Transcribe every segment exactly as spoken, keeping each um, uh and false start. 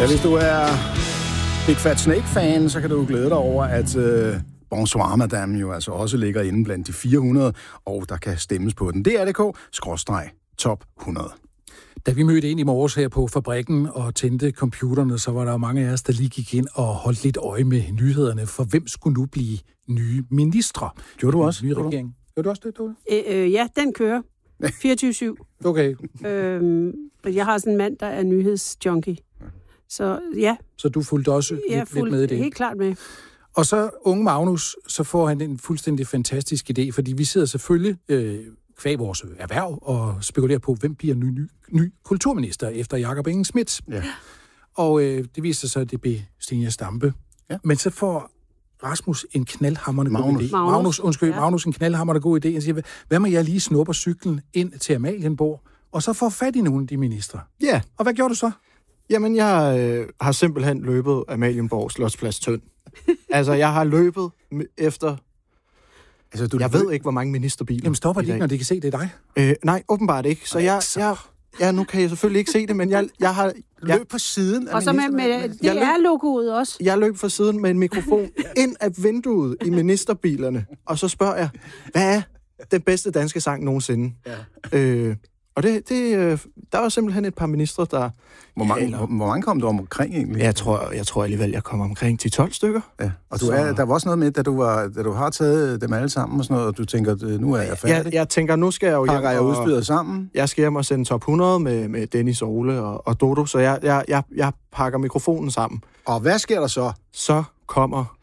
Ja, hvis du er Big Fat Snake-fan, så kan du glæde dig over, at uh, Bonsoir Madame jo altså også ligger inde blandt de fire hundrede, og der kan stemmes på den. D R punktum d k skråstreg top hundrede. Da vi mødte ind i morges her på fabrikken og tændte computerne, så var der jo mange af os, der lige gik ind og holdt lidt øje med nyhederne, for hvem skulle nu blive nye ministre? Gjorde du også? Nye regering. Gjorde du også det, Dole? Øh, øh, ja, den kører. fireogtyve syv. Okay. Øhm, jeg har sådan en mand, der er nyhedsjunkie. Så ja. Så du fulgte også jeg lidt, lidt med i det? helt klart med. Og så unge Magnus, så får han en fuldstændig fantastisk idé, fordi vi sidder selvfølgelig øh, kvæg vores erhverv og spekulerer på, hvem bliver ny, ny, ny kulturminister efter Jakob Engel-Schmidt. Ja. Og øh, det viser sig, at det bliver Zenia Stampe. Ja. Men så får Rasmus en knaldhamrende god idé. Magnus. Magnus, undskyld, ja. Magnus en knaldhamrende god idé. Han siger, hvad med jeg lige snupper cyklen ind til Amalienborg, og så får fat i nogle af de ministre? Ja. Og hvad gjorde du så? Jamen, jeg øh, har simpelthen løbet Amalienborg Slotsplads tynd. Altså, jeg har løbet efter... Altså, du jeg ved ikke, hvor mange ministerbiler. Jamen, stopper de ikke, når de kan se, det er dig? Øh, nej, åbenbart ikke. Så jeg, jeg... Ja, nu kan jeg selvfølgelig ikke se det, men jeg, jeg har... Jeg, løb på siden af og så med, med D R-logoet også. Jeg løb fra siden med en mikrofon ind af vinduet i ministerbilerne, og så spørger jeg, hvad er den bedste danske sang nogensinde? Ja. Øh, og det, det, der var simpelthen et par ministre, der... Hvor mange, eller, hvor, hvor mange kom du omkring egentlig? Jeg tror, jeg tror alligevel, jeg kom omkring til tolv stykker. Ja. Og du er, der var også noget med, da du, var, da du har taget dem alle sammen og sådan noget, og du tænker, nu er jeg færdig. Jeg, jeg tænker, nu skal jeg jo hjem. Jeg udstyret sammen. Jeg skal hjem og sende top hundrede med, med Dennis, Ole og, og Dodo, så jeg, jeg, jeg, jeg pakker mikrofonen sammen. Og hvad sker der så? Så kommer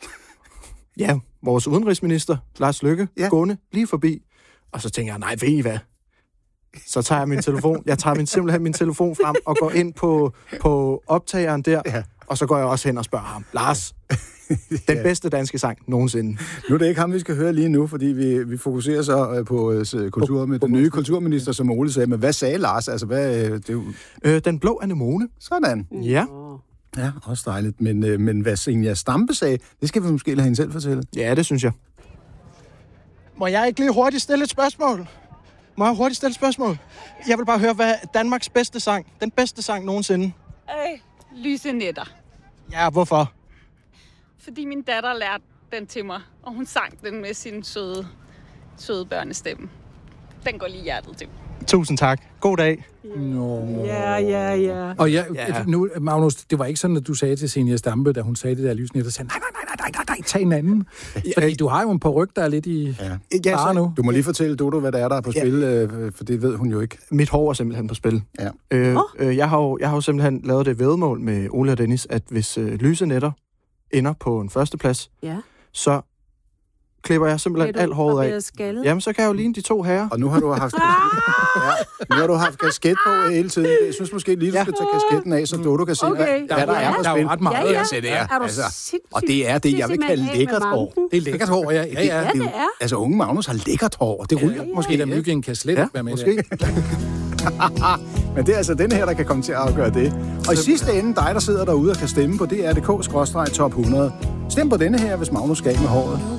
ja, vores udenrigsminister, Lars Løkke, ja. gående lige forbi. Og så tænker jeg, nej, ved I hvad? Så tager jeg min telefon, jeg tager min, simpelthen min telefon frem og går ind på, på optageren der, ja. og så går jeg også hen og spørger ham, Lars, den ja. bedste danske sang nogensinde. Nu er det ikke ham, vi skal høre lige nu, fordi vi, vi fokuserer så på uh, kultur med den nye kulturminister, som Ole sagde, men hvad sagde Lars? Altså, hvad, det jo... øh, den blå anemone. Sådan. Ja. Ja, også dejligt. Men, øh, men hvad Zenia Stampe sagde, det skal vi måske lade hende selv fortælle. Ja, det synes jeg. Må jeg ikke lige hurtigt stille et spørgsmål? Må jeg hurtigt stille et spørgsmål? Jeg vil bare høre, hvad er Danmarks bedste sang? Den bedste sang nogensinde? Øh, Lyse Nætter. Ja, hvorfor? Fordi min datter lærte den til mig, og hun sang den med sin søde, søde børnestemme. Den går lige hjertet til. Tusind tak. God dag. Nå. Ja, ja, ja. Og ja, ja. Nu, Magnus, det var ikke sådan, at du sagde til Zenia Stampe, da hun sagde det der lysnet, der sagde, nej, nej, nej, nej, nej, nej, tag en anden. Fordi du har jo en paryk, der er lidt i ja. fare nu. Du må lige fortælle Dodo, hvad der er, der er på ja. spil, øh, for det ved hun jo ikke. Mit hår er simpelthen på spil. Ja. Øh, oh. øh, jeg, har jo, jeg har jo simpelthen lavet det væddemål med Ole og Dennis, at hvis øh, Lyse Nætter ender på en førsteplads, ja. så klipper jeg simpelthen alt håret af. Skaldet? Jamen, så kan jeg jo ligne de to herrer. Og nu har du haft, ja, nu har du haft kasket på hele tiden. Jeg synes måske lige, du skal tage kasketten af, så Dodo kan se, okay. hvad, hvad der ja, er på spil. Der er ret meget, ja, ja. Altså, det er, er altså, og det er det, jeg vil kalde lækkert hår. Det er lækkert hår, ja. ja, ja. ja det er. Altså, unge Magnus har lækkert hår, og det ryger. Ja, ja, måske, der myggen kan slet ja, være med måske. Men det er altså den her, der kan komme til at afgøre det. Og i sidste ende, dig, der sidder derude og kan stemme på D R punktum d k skråstreg top hundrede. Stem på denne her, hvis Magnus skal med håret.